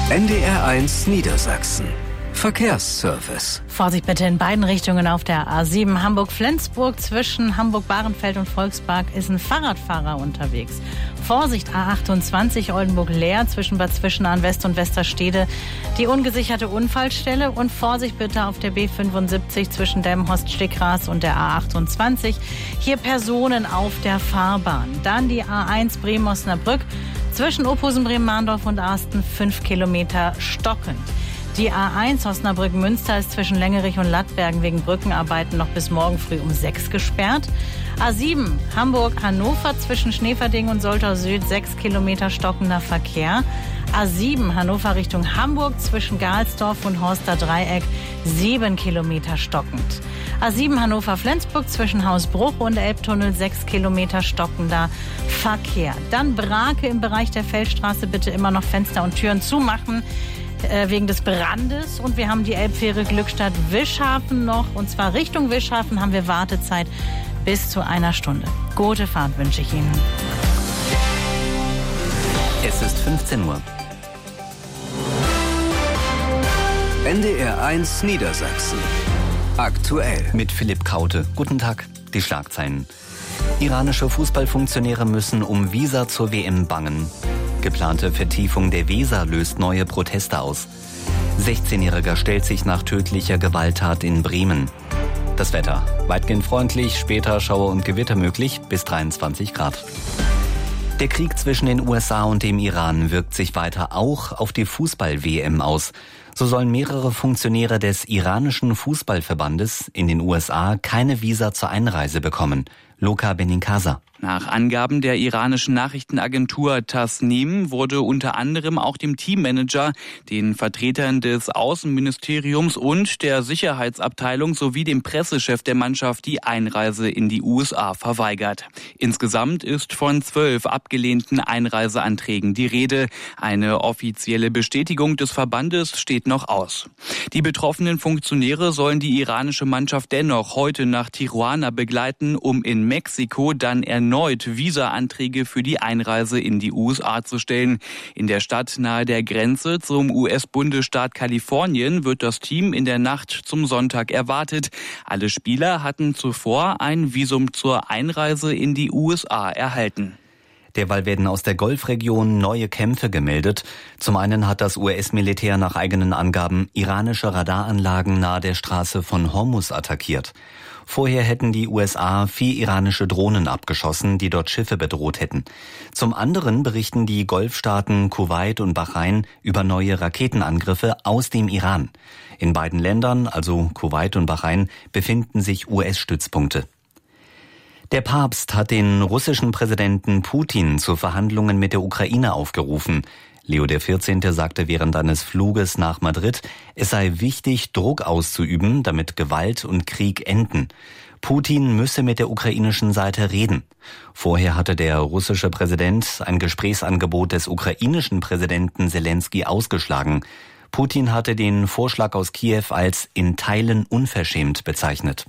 NDR1 Niedersachsen. Verkehrsservice. Vorsicht bitte in beiden Richtungen auf der A7 Hamburg-Flensburg. Zwischen Hamburg-Bahrenfeld und Volkspark ist ein Fahrradfahrer unterwegs. Vorsicht A28 Oldenburg-Leer zwischen Bad Zwischenahn West und Westerstede. Die ungesicherte Unfallstelle. Und Vorsicht bitte auf der B75 zwischen Delmenhorst-Stickras und der A28. Hier Personen auf der Fahrbahn. Dann die A1 Bremen-Osnabrück zwischen Ophusen, Bremen-Mahndorf und Arsten 5 Kilometer stockend. Die A1 Osnabrück-Münster ist zwischen Längerich und Lattbergen wegen Brückenarbeiten noch bis morgen früh um 6 gesperrt. A7 Hamburg-Hannover zwischen Schneeverding und Soltau Süd 6 Kilometer stockender Verkehr. A7 Hannover Richtung Hamburg zwischen Gahlsdorf und Horster Dreieck 7 Kilometer stockend. A7 Hannover-Flensburg zwischen Hausbruch und Elbtunnel 6 Kilometer stockender Verkehr. Dann Brake im Bereich der Feldstraße, bitte immer noch Fenster und Türen zumachen wegen des Brandes. Und wir haben die Elbfähre Glückstadt-Wischhafen noch. Und zwar Richtung Wischhafen haben wir Wartezeit bis zu 1 Stunde. Gute Fahrt wünsche ich Ihnen. Es ist 15 Uhr. NDR1 Niedersachsen. Aktuell. Mit Philipp Kraute. Guten Tag. Die Schlagzeilen. Iranische Fußballfunktionäre müssen um Visa zur WM bangen. Geplante Vertiefung der Weser löst neue Proteste aus. 16-Jähriger stellt sich nach tödlicher Gewalttat in Bremen. Das Wetter. Weitgehend freundlich, später Schauer und Gewitter möglich, bis 23 Grad. Der Krieg zwischen den USA und dem Iran wirkt sich weiter auch auf die Fußball-WM aus. So sollen mehrere Funktionäre des iranischen Fußballverbandes in den USA keine Visa zur Einreise bekommen. Luca Benincasa. Nach Angaben der iranischen Nachrichtenagentur Tasnim wurde unter anderem auch dem Teammanager, den Vertretern des Außenministeriums und der Sicherheitsabteilung sowie dem Pressechef der Mannschaft die Einreise in die USA verweigert. Insgesamt ist von 12 abgelehnten Einreiseanträgen die Rede. Eine offizielle Bestätigung des Verbandes steht noch aus. Die betroffenen Funktionäre sollen die iranische Mannschaft dennoch heute nach Tijuana begleiten, um in Mexiko dann erneut Visa-Anträge für die Einreise in die USA zu stellen. In der Stadt nahe der Grenze zum US-Bundesstaat Kalifornien wird das Team in der Nacht zum Sonntag erwartet. Alle Spieler hatten zuvor ein Visum zur Einreise in die USA erhalten. Derweil werden aus der Golfregion neue Kämpfe gemeldet. Zum einen hat das US-Militär nach eigenen Angaben iranische Radaranlagen nahe der Straße von Hormuz attackiert. Vorher hätten die USA 4 iranische Drohnen abgeschossen, die dort Schiffe bedroht hätten. Zum anderen berichten die Golfstaaten Kuwait und Bahrain über neue Raketenangriffe aus dem Iran. In beiden Ländern, also Kuwait und Bahrain, befinden sich US-Stützpunkte. Der Papst hat den russischen Präsidenten Putin zu Verhandlungen mit der Ukraine aufgerufen. Leo XIV. Sagte während eines Fluges nach Madrid, es sei wichtig, Druck auszuüben, damit Gewalt und Krieg enden. Putin müsse mit der ukrainischen Seite reden. Vorher hatte der russische Präsident ein Gesprächsangebot des ukrainischen Präsidenten Selenskyj ausgeschlagen. Putin hatte den Vorschlag aus Kiew als in Teilen unverschämt bezeichnet.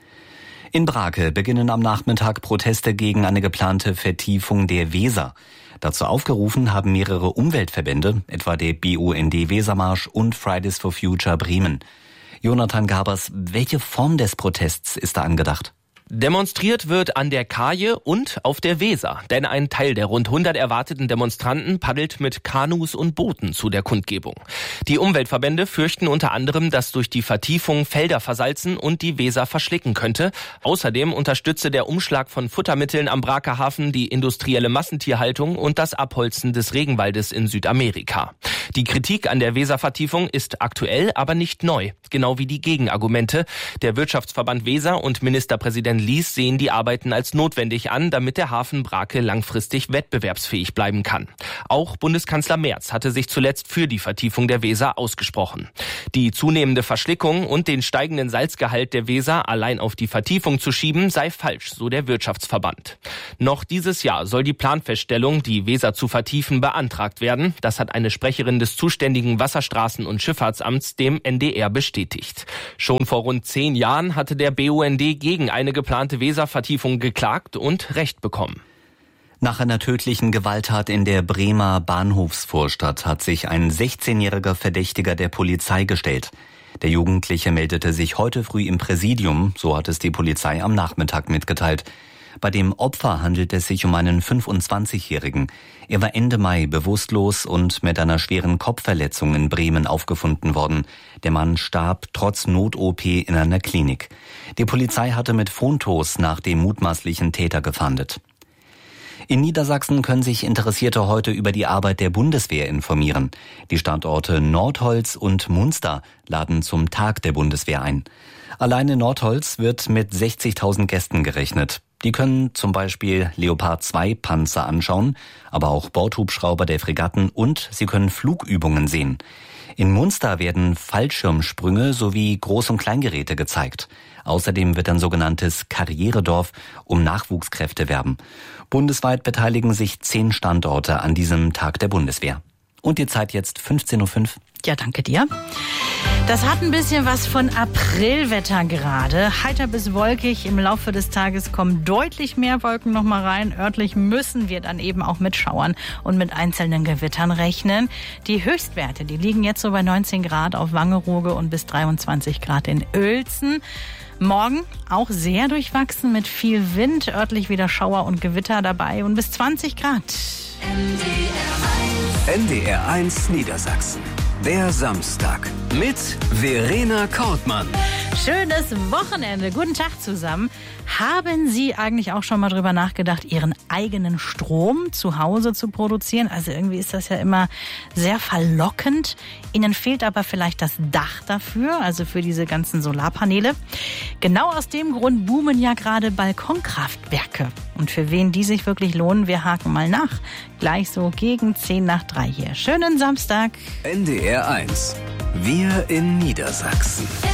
In Brake beginnen am Nachmittag Proteste gegen eine geplante Vertiefung der Weser. Dazu aufgerufen haben mehrere Umweltverbände, etwa der BUND Wesermarsch und Fridays for Future Bremen. Jonathan Gabers, welche Form des Protests ist da angedacht? Demonstriert wird an der Kaje und auf der Weser, denn ein Teil der rund 100 erwarteten Demonstranten paddelt mit Kanus und Booten zu der Kundgebung. Die Umweltverbände fürchten unter anderem, dass durch die Vertiefung Felder versalzen und die Weser verschlicken könnte. Außerdem unterstütze der Umschlag von Futtermitteln am Braker Hafen die industrielle Massentierhaltung und das Abholzen des Regenwaldes in Südamerika. Die Kritik an der Weservertiefung ist aktuell, aber nicht neu, genau wie die Gegenargumente. Der Wirtschaftsverband Weser und Ministerpräsident Lies sehen die Arbeiten als notwendig an, damit der Hafen Brake langfristig wettbewerbsfähig bleiben kann. Auch Bundeskanzler Merz hatte sich zuletzt für die Vertiefung der Weser ausgesprochen. Die zunehmende Verschlickung und den steigenden Salzgehalt der Weser allein auf die Vertiefung zu schieben, sei falsch, so der Wirtschaftsverband. Noch dieses Jahr soll die Planfeststellung, die Weser zu vertiefen, beantragt werden. Das hat eine Sprecherin des zuständigen Wasserstraßen- und Schifffahrtsamts dem NDR bestätigt. Schon vor rund 10 Jahren hatte der BUND gegen eine geplante Weservertiefung geklagt und Recht bekommen. Nach einer tödlichen Gewalttat in der Bremer Bahnhofsvorstadt hat sich ein 16-jähriger Verdächtiger der Polizei gestellt. Der Jugendliche meldete sich heute früh im Präsidium, so hat es die Polizei am Nachmittag mitgeteilt. Bei dem Opfer handelt es sich um einen 25-Jährigen. Er war Ende Mai bewusstlos und mit einer schweren Kopfverletzung in Bremen aufgefunden worden. Der Mann starb trotz Not-OP in einer Klinik. Die Polizei hatte mit Fotos nach dem mutmaßlichen Täter gefahndet. In Niedersachsen können sich Interessierte heute über die Arbeit der Bundeswehr informieren. Die Standorte Nordholz und Munster laden zum Tag der Bundeswehr ein. Alleine Nordholz wird mit 60.000 Gästen gerechnet. Die können zum Beispiel Leopard 2 Panzer anschauen, aber auch Bordhubschrauber der Fregatten und sie können Flugübungen sehen. In Munster werden Fallschirmsprünge sowie Groß- und Kleingeräte gezeigt. Außerdem wird ein sogenanntes Karrieredorf um Nachwuchskräfte werben. Bundesweit beteiligen sich 10 Standorte an diesem Tag der Bundeswehr. Und die Zeit jetzt 15.05 Uhr. Ja, danke dir. Das hat ein bisschen was von Aprilwetter gerade. Heiter bis wolkig. Im Laufe des Tages kommen deutlich mehr Wolken noch mal rein. Örtlich müssen wir dann eben auch mit Schauern und mit einzelnen Gewittern rechnen. Die Höchstwerte, die liegen jetzt so bei 19 Grad auf Wangerooge und bis 23 Grad in Uelzen. Morgen auch sehr durchwachsen mit viel Wind. Örtlich wieder Schauer und Gewitter dabei und bis 20 Grad. NDR 1 Niedersachsen. Der Samstag mit Verena Kortmann. Schönes Wochenende. Guten Tag zusammen. Haben Sie eigentlich auch schon mal drüber nachgedacht, Ihren eigenen Strom zu Hause zu produzieren? Also irgendwie ist das ja immer sehr verlockend. Ihnen fehlt aber vielleicht das Dach dafür, also für diese ganzen Solarpaneele. Genau aus dem Grund boomen ja gerade Balkonkraftwerke. Und für wen die sich wirklich lohnen, wir haken mal nach. Gleich so gegen 2:10 hier. Schönen Samstag. NDR 1. Wir in Niedersachsen.